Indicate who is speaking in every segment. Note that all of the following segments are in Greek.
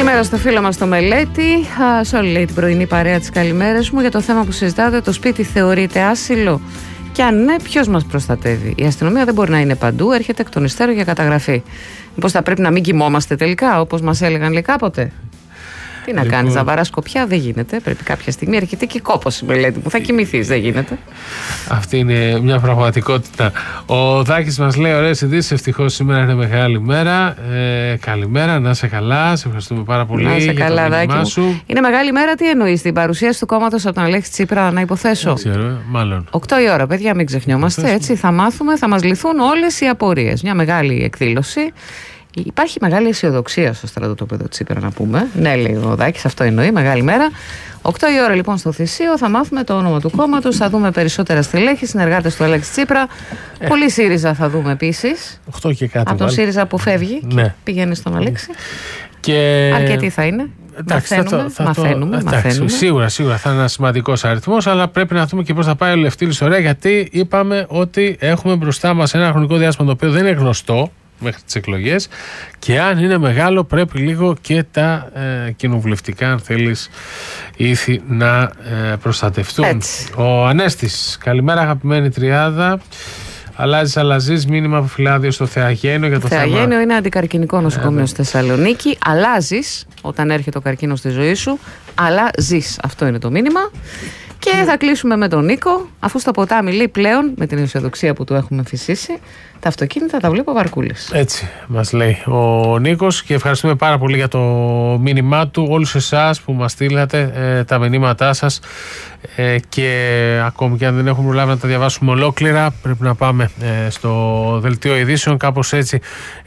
Speaker 1: Καλημέρα στο φίλο μας το Μελέτη, σε όλη λέει την πρωινή παρέα της καλημέρας μου για το θέμα που συζητάτε. Το σπίτι θεωρείται άσυλο? Και αν ναι, ποιος μας προστατεύει? Η αστυνομία δεν μπορεί να είναι παντού, έρχεται εκ των υστέρων για καταγραφή. Μήπως θα πρέπει να μην κοιμόμαστε τελικά, όπως μας έλεγαν λέει κάποτε? Τι να κάνεις, να βαράς σκοπιά? Δεν γίνεται. Πρέπει κάποια στιγμή έρχεται και κόπος η Μελέτη μου. Θα κοιμηθείς, δεν γίνεται.
Speaker 2: Αυτή είναι μια πραγματικότητα. Ο Δάκης μας λέει: ωραίες ειδήσεις. Ευτυχώς σήμερα είναι μεγάλη μέρα. Καλημέρα, να είσαι καλά. Σε ευχαριστούμε πάρα πολύ.
Speaker 1: Να είσαι
Speaker 2: για
Speaker 1: καλά,
Speaker 2: το
Speaker 1: Δάκη
Speaker 2: σου.
Speaker 1: μου. Είναι μεγάλη μέρα, τι εννοείς? Την παρουσίαση του κόμματος από τον Αλέξη Τσίπρα, να υποθέσω.
Speaker 2: Δεν ξέρω, μάλλον.
Speaker 1: 8 η ώρα, παιδιά, μην ξεχνιόμαστε. Έτσι, θα μάθουμε, θα μας λυθούν όλες οι απορίες. Μια μεγάλη εκδήλωση. Υπάρχει μεγάλη αισιοδοξία στο στρατόπεδο Τσίπρα, να πούμε. Ναι, λέει ο Δάκης, αυτό εννοεί, μεγάλη μέρα. 8 η ώρα λοιπόν στο Θησίο θα μάθουμε το όνομα του κόμματος, θα δούμε περισσότερα στελέχη, συνεργάτες του Αλέξη Τσίπρα. Πολύ ΣΥΡΙΖΑ θα δούμε επίσης.
Speaker 2: 8 και κάτι.
Speaker 1: Από τον ΣΥΡΙΖΑ που φεύγει
Speaker 2: ναι.
Speaker 1: και πηγαίνει στον Αλέξη.
Speaker 2: Και...
Speaker 1: αρκετοί θα είναι.
Speaker 2: Εντάξει,
Speaker 1: μαθαίνουμε.
Speaker 2: Σίγουρα θα είναι ένα σημαντικός αριθμός, αλλά πρέπει να δούμε και πώς θα πάει όλη αυτή η ιστορία, γιατί είπαμε ότι έχουμε μπροστά μας ένα χρονικό διάστημα το οποίο δεν είναι γνωστό μέχρι τις εκλογές, και αν είναι μεγάλο πρέπει λίγο και τα κοινοβουλευτικά, αν θέλεις, ήθη να προστατευτούν.
Speaker 1: Έτσι.
Speaker 2: Ο Ανέστης: καλημέρα αγαπημένη τριάδα. Αλλάζεις μήνυμα από Φυλάδιο στο Θεαγένιο για το θέμα.
Speaker 1: Θεαγένιο είναι αντικαρκινικό νοσοκομείο στη Θεσσαλονίκη. Αλλάζεις όταν έρχεται ο καρκίνος στη ζωή σου, αλλά ζεις. Αυτό είναι το μήνυμα. Και θα κλείσουμε με τον Νίκο, αφού στο ποτάμι λέει πλέον, με την αισιοδοξία που του έχουμε φυσήσει, τα αυτοκίνητα τα βλέπω βαρκούλες. Έτσι
Speaker 2: μας λέει ο Νίκος, και ευχαριστούμε πάρα πολύ για το μήνυμά του, όλους εσάς που μας στείλατε τα μηνύματά σας, και ακόμη και αν δεν έχουμε προλάβει να τα διαβάσουμε ολόκληρα, πρέπει να πάμε στο δελτίο ειδήσεων. Κάπως έτσι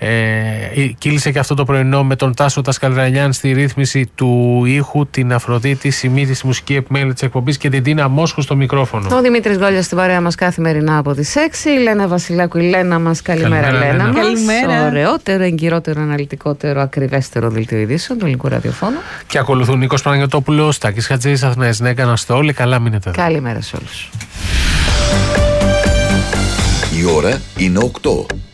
Speaker 2: κύλησε και αυτό το πρωινό με τον Τάσο Τασκαλρανιάν στη ρύθμιση του ήχου, την Αφροδίτη Σιμίτη στη μουσική επιμέλεια της εκπομπής και την Τίνα Μόσχου στο μικρόφωνο.
Speaker 1: Ο Δημήτρης Γκόλιας στην παρέα μας καθημερινά από τις 6. Η Λένα Βασιλάκου, η Λένα μας. Καλημέρα, Λένα μας.
Speaker 3: Καλημέρα.
Speaker 1: Ωραιότερο, εγκυρότερο, αναλυτικότερο, ακριβέστερο δελτίο ειδήσεων του ελληνικού ραδιοφώνου.
Speaker 2: Και ακολουθούν Νίκος Παναγιωτόπουλος, Τάκης Χατζής, Αθηναίας Νέκα, να είστε όλοι καλά, μείνετε εδώ.
Speaker 1: Καλημέρα σε όλους.
Speaker 4: Η ώρα είναι 8.